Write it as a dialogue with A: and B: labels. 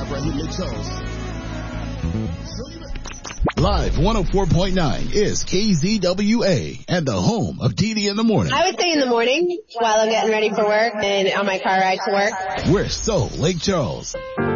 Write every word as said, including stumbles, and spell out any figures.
A: Live right here, Lake Charles.
B: Live one oh four point nine is K Z W A and the home of D D in the morning.
C: I would say in the morning while I'm getting ready for work and on my car ride to work.
B: We're so Lake Charles.